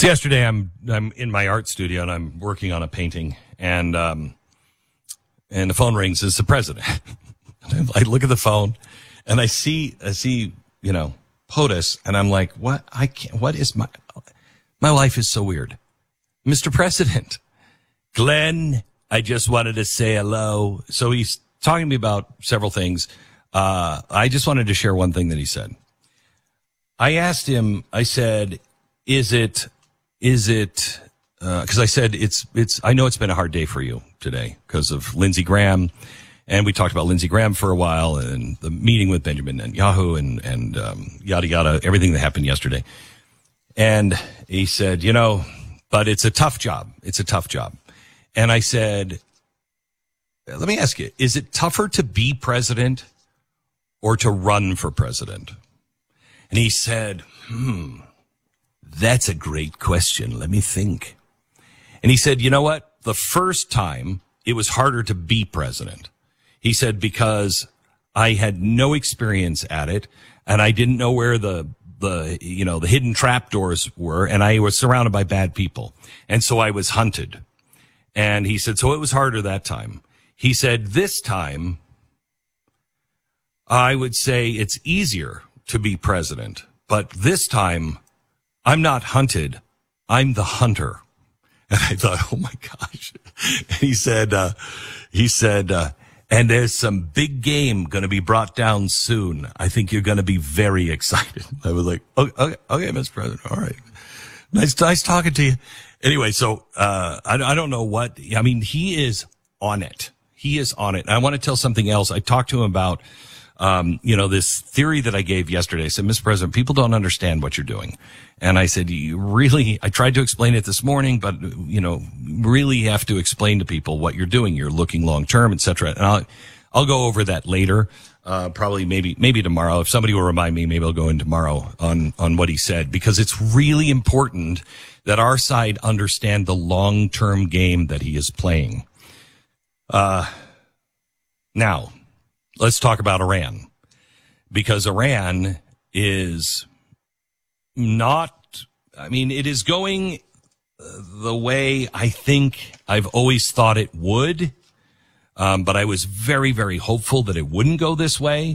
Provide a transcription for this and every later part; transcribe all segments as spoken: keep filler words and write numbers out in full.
So yesterday I'm I'm in my art studio and I'm working on a painting, and um and the phone rings. It's the president. I look at the phone and I see I see you know POTUS, and I'm like, what? I can't. What is my my life is so weird, Mister President. Glenn, I just wanted to say hello. So he's talking to me about several things. Uh, I just wanted to share one thing that he said. I asked him. I said, "Is it?" Is it, uh, cause I said it's, it's, I know it's been a hard day for you today because of Lindsey Graham. And we talked about Lindsey Graham for a while and the meeting with Benjamin Netanyahu and, and, um, yada, yada, everything that happened yesterday. And he said, you know, but it's a tough job. It's a tough job. And I said, let me ask you, is it tougher to be president or to run for president? And he said, hmm. That's a great question. Let me think. And he said, you know what? The first time it was harder to be president. He said, because I had no experience at it and I didn't know where the, the, you know, the hidden trapdoors were, and I was surrounded by bad people. And so I was hunted. And he said, so it was harder that time. He said, this time I would say it's easier to be president, but this time I'm not hunted. I'm the hunter. And I thought, oh my gosh. And he said, uh, he said, uh, and there's some big game going to be brought down soon. I think you're going to be very excited. I was like, okay, okay, okay, Mister President. All right. Nice, nice talking to you. Anyway, so, uh, I, I don't know what, I mean, he is on it. He is on it. And I want to tell something else. I talked to him about, Um, you know, this theory that I gave yesterday. I said, Mister President, people don't understand what you're doing. And I said, you really, I tried to explain it this morning, but, you know, really have to explain to people what you're doing. You're looking long term, et cetera. And I'll, I'll go over that later. Uh, probably maybe, maybe tomorrow. If somebody will remind me, maybe I'll go in tomorrow on, on what he said, because it's really important that our side understand the long term game that he is playing. Uh, now, let's talk about Iran, because Iran is not, I mean, it is going the way I think I've always thought it would. Um, but I was very, very hopeful that it wouldn't go this way.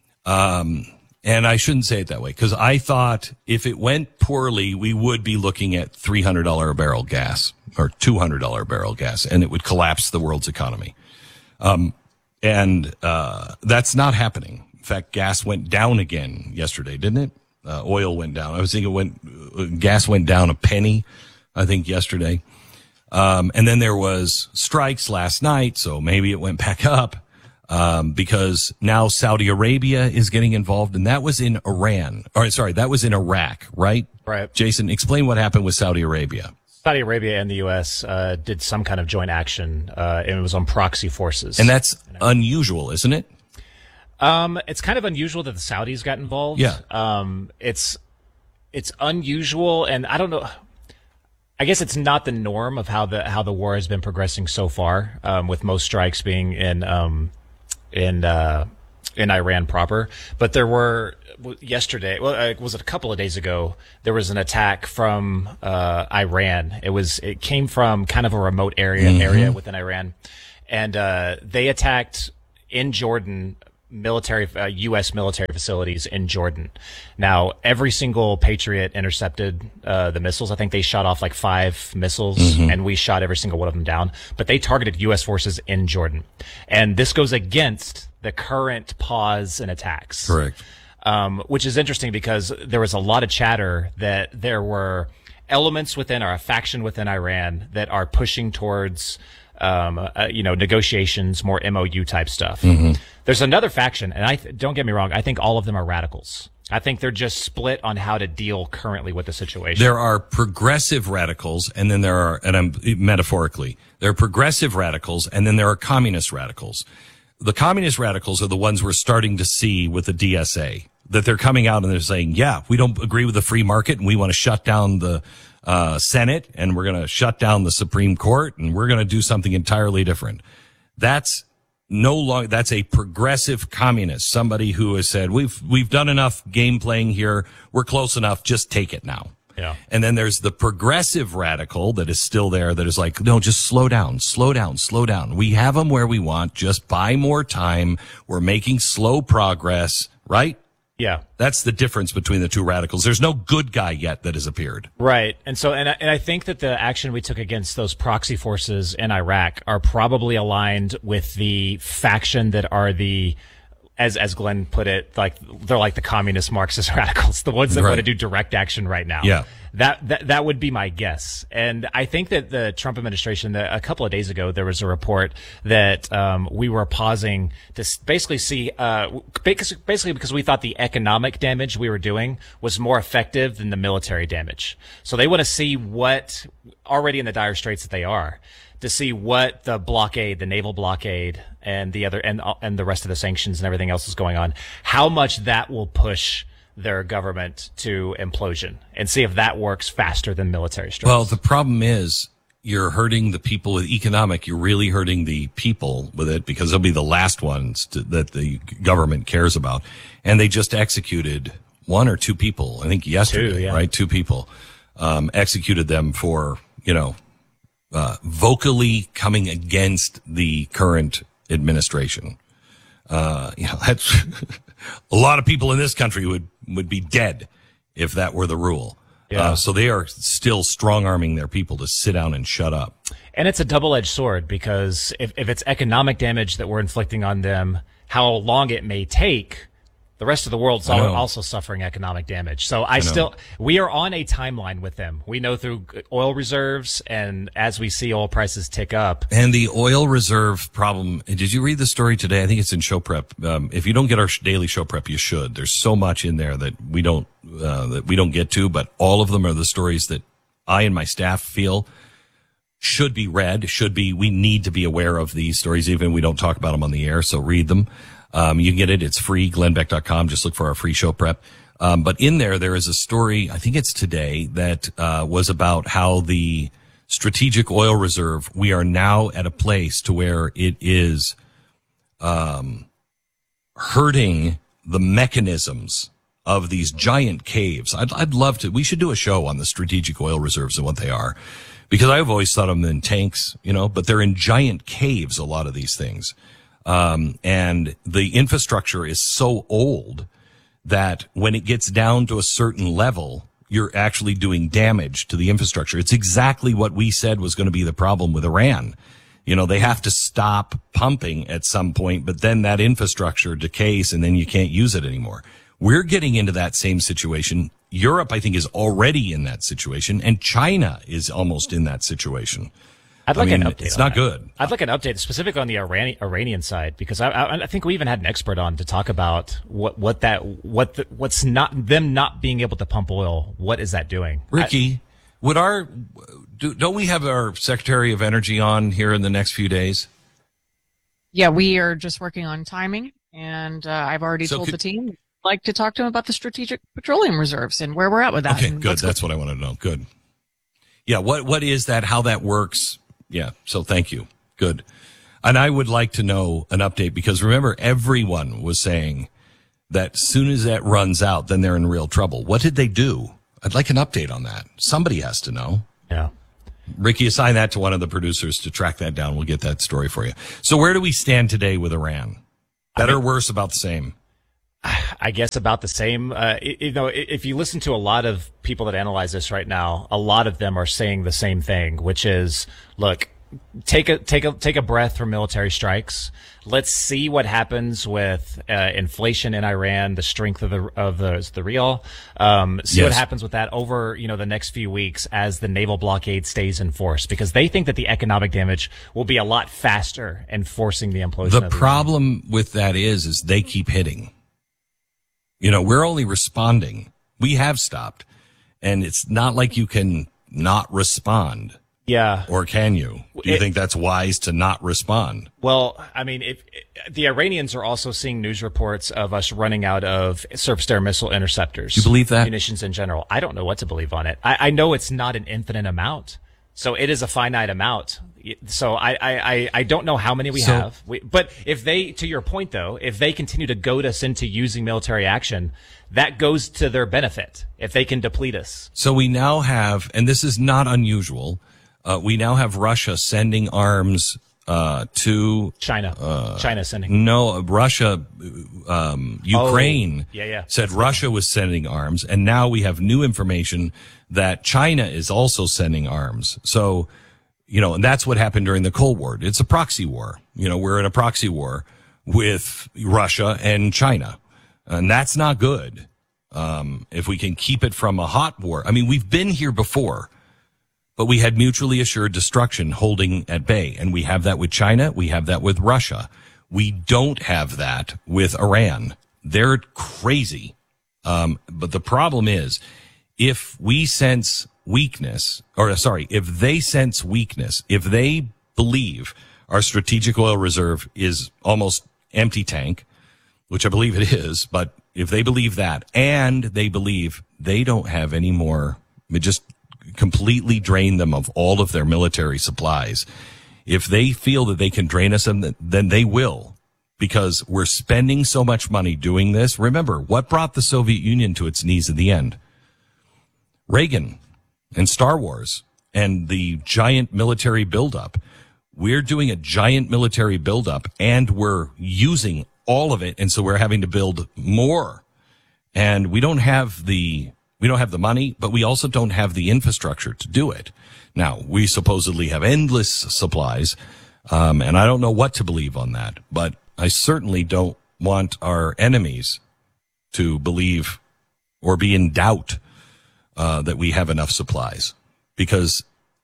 Um, and I shouldn't say it that way, because I thought if it went poorly, we would be looking at three hundred dollars a barrel gas or two hundred dollars a barrel gas, and it would collapse the world's economy. Um, And, uh, that's not happening. In fact, gas went down again yesterday, didn't it? Uh, oil went down. I was thinking it went, uh, gas went down a penny, I think, yesterday. Um, and then there was strikes last night, so maybe it went back up, um, because now Saudi Arabia is getting involved, and that was in Iran. Or, sorry, that was in Iraq, right? Right. Jason, explain what happened with Saudi Arabia. Saudi Arabia and the U S uh, did some kind of joint action, uh, and it was on proxy forces. And that's unusual, isn't it? Um, it's kind of unusual that the Saudis got involved. Yeah. Um, it's, it's unusual, and I don't know, I guess it's not the norm of how the, how the war has been progressing so far, um, with most strikes being in, um, in, uh, in Iran proper. But there were, yesterday, well, uh, was it a couple of days ago, there was an attack from, uh, Iran. It was, it came from kind of a remote area, mm-hmm. area within Iran. And, uh, they attacked in Jordan, military, uh, U S military facilities in Jordan. Now, every single Patriot intercepted, uh, the missiles. I think they shot off like five missiles, mm-hmm. and we shot every single one of them down. But they targeted U S forces in Jordan. And this goes against the current pause in attacks. Correct. Um, which is interesting because there was a lot of chatter that there were elements within, or a faction within Iran that are pushing towards, um, uh, you know, negotiations, more M O U type stuff. Mm-hmm. There's another faction, and I th- don't get me wrong, I think all of them are radicals. I think they're just split on how to deal currently with the situation. There are progressive radicals, and then there are, and I'm metaphorically, there are progressive radicals, and then there are communist radicals. The communist radicals are the ones we're starting to see with the D S A, that they're coming out and they're saying, yeah, we don't agree with the free market, and we want to shut down the uh Senate, and we're going to shut down the Supreme Court, and we're going to do something entirely different. That's no longer, that's a progressive communist, somebody who has said, we've we've done enough game playing here, we're close enough, just take it now. Yeah. And then there's the progressive radical that is still there that is like, no, just slow down, slow down, slow down. We have them where we want. Just buy more time. We're making slow progress, right? Yeah. That's the difference between the two radicals. There's no good guy yet that has appeared. Right. And so, and I, and I think that the action we took against those proxy forces in Iraq are probably aligned with the faction that are the, as, as Glenn put it, like, they're like the communist Marxist radicals, the ones that Right. want to do direct action right now. Yeah. That, that, that would be my guess. And I think that the Trump administration, the, a couple of days ago, there was a report that, um, we were pausing to s- basically see, uh, basically basically because we thought the economic damage we were doing was more effective than the military damage. So they want to see what, already in the dire straits that they are, to see what the blockade, the naval blockade, and the other, and, and the rest of the sanctions and everything else is going on, how much that will push their government to implosion, and see if that works faster than military strikes. Well, the problem is you're hurting the people with economic. You're really hurting the people with it because they'll be the last ones to, that the government cares about. And they just executed one or two people, I think yesterday, Two, yeah. right? Two people, um, executed them for, you know, uh, vocally coming against the current administration. Uh, you know, that's a lot of people in this country would, would be dead if that were the rule. Yeah. Uh, so they are still strong arming their people to sit down and shut up. And it's a double-edged sword, because if, if it's economic damage that we're inflicting on them, how long it may take, the rest of the world's I know. also suffering economic damage. So I, I know. still, we are on a timeline with them. We know through oil reserves, and as we see oil prices tick up. And the oil reserve problem. Did you read the story today? I think it's in show prep. Um, if you don't get our sh- daily show prep, you should. There's so much in there that we don't, uh, that we don't get to, but all of them are the stories that I and my staff feel should be read, should be, we need to be aware of these stories, even if we don't talk about them on the air. So read them. Um, you can get it. It's free, glenn beck dot com. Just look for our free show prep. Um, but in there, there is a story, I think it's today, that, uh, was about how the strategic oil reserve, we are now at a place to where it is, um, hurting the mechanisms of these giant caves. I'd, I'd love to, we should do a show on the strategic oil reserves and what they are, because I've always thought of them in tanks, you know, but they're in giant caves, a lot of these things. Um, and the infrastructure is so old that when it gets down to a certain level, you're actually doing damage to the infrastructure. It's exactly what we said was going to be the problem with Iran. You know, they have to stop pumping at some point, but then that infrastructure decays and then you can't use it anymore. We're getting into that same situation. Europe, I think, is already in that situation, and China is almost in that situation. I'd like I mean, an update. it's on not that. good. I'd like an update specifically on the Iran- Iranian side, because I, I, I think we even had an expert on to talk about what, what that, what, the, what's not, them not being able to pump oil. What is that doing? Ricky, I, would our, do, don't we have our Secretary of Energy on here in the next few days? Yeah, we are just working on timing, and uh, I've already So told could- the team I'd like to talk to him about the strategic petroleum reserves and where we're at with that. Okay, and good. what's That's what I wanted to know. Good. Yeah. What, what is that? How that works? Yeah. So thank you. Good. And I would like to know an update, because remember, everyone was saying that as soon as that runs out, then they're in real trouble. What did they do? I'd like an update on that. Somebody has to know. Yeah. Ricky, assign that to one of the producers to track that down. We'll get that story for you. So where do we stand today with Iran? Better, I mean, worse, about the same? I guess about the same. Uh, you know, if you listen to a lot of people that analyze this right now, a lot of them are saying the same thing, which is, look, take a take a take a breath from military strikes. Let's see what happens with uh, inflation in Iran, the strength of the of the the real. Um, see Yes. what happens with that over you know the next few weeks as the naval blockade stays in force, because they think that the economic damage will be a lot faster in forcing the implosion. The of the problem with that is, is they keep hitting. You know, we're only responding. We have stopped. And it's not like you can not respond. yeah. Or can you? Do you It- think that's wise to not respond? Well, I mean, if the Iranians are also seeing news reports of us running out of surface-to-air missile interceptors. You believe that? Munitions in general. I don't know what to believe on it. I, I know it's not an infinite amount, So it is a finite amount. So I, I, I don't know how many we So- have. We, but if they, to your point though, if they continue to goad us into using military action, that goes to their benefit if they can deplete us. So we now have, and this is not unusual, uh, we now have Russia sending arms uh, to China, China sending. no Russia, um, Ukraine. Oh, yeah, yeah. Said Russia was sending arms, and now we have new information that China is also sending arms. So, you know, and that's what happened during the Cold War. It's a proxy war. You know, we're in a proxy war with Russia and China, and that's not good. Um, if we can keep it from a hot war, I mean, we've been here before. But we had mutually assured destruction holding at bay. And we have that with China. We have that with Russia. We don't have that with Iran. They're crazy. Um, but the problem is, if we sense weakness, or sorry, if they sense weakness, if they believe our strategic oil reserve is almost empty tank, which I believe it is, but if they believe that, and they believe they don't have any more, just completely drain them of all of their military supplies. If they feel that they can drain us, then they will, because we're spending so much money doing this. Remember, what brought the Soviet Union to its knees at the end? Reagan and Star Wars and the giant military buildup. We're doing a giant military buildup, and we're using all of it, and so we're having to build more. And we don't have the We don't have the money, but we also don't have the infrastructure to do it. Now, we supposedly have endless supplies, um, and I don't know what to believe on that, but I certainly don't want our enemies to believe or be in doubt uh, that we have enough supplies, because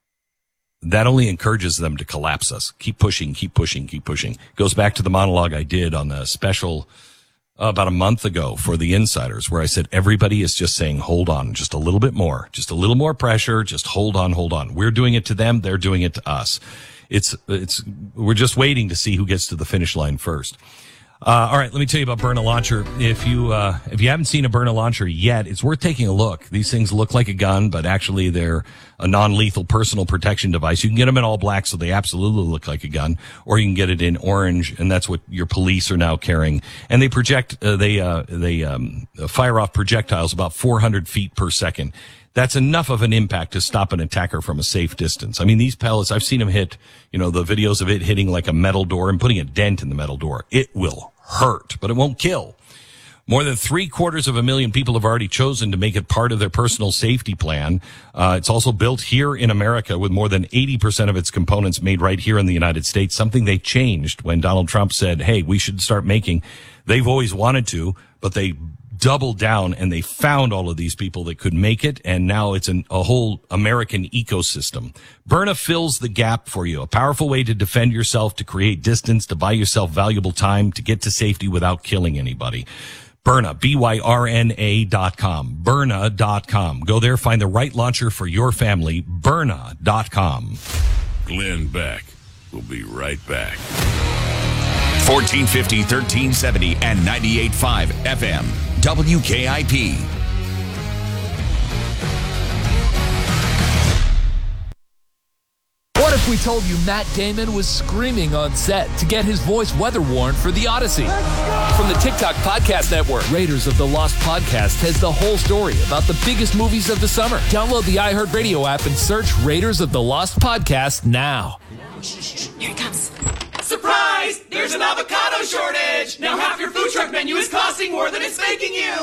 that only encourages them to collapse us. Keep pushing, keep pushing, keep pushing. Goes back to the monologue I did on the special Uh, about a month ago for the insiders, where I said everybody is just saying, hold on, just a little bit more, just a little more pressure, just hold on, hold on. We're doing it to them, they're doing it to us. It's, it's, we're just waiting to see who gets to the finish line first. Uh, all right, let me tell you about Byrna Launcher. If you, uh, if you haven't seen a Byrna Launcher yet, it's worth taking a look. These things look like a gun, but actually they're a non-lethal personal protection device. You can get them in all black, so they absolutely look like a gun, or you can get it in orange, and that's what your police are now carrying. And they project, uh, they, uh, they, um, fire off projectiles about four hundred feet per second. That's enough of an impact to stop an attacker from a safe distance. I mean, these pellets, I've seen them hit, you know, the videos of it hitting like a metal door and putting a dent in the metal door. It will hurt, but it won't kill. More than three quarters of a million people have already chosen to make it part of their personal safety plan. Uh, it's also built here in America, with more than eighty percent of its components made right here in the United States, something they changed when Donald Trump said, hey, we should start making. They've always wanted to, but they doubled down, and they found all of these people that could make it, and now it's an, a whole American ecosystem. Byrna fills the gap for you, a powerful way to defend yourself, to create distance, to buy yourself valuable time, to get to safety without killing anybody. Byrna, B Y R N A dot com, Byrna dot com. Go there, find the right launcher for your family, Byrna dot com. Glenn Beck will be right back. fourteen fifty, thirteen seventy, and ninety-eight point five F M. W K I P. What if we told you Matt Damon was screaming on set to get his voice weather warned for The Odyssey? From the TikTok Podcast Network, Raiders of the Lost Podcast has the whole story about the biggest movies of the summer. Download the iHeartRadio app and search Raiders of the Lost Podcast now. Here it comes. Surprise! There's an avocado shortage! Now half your food truck menu is costing more than it's making you!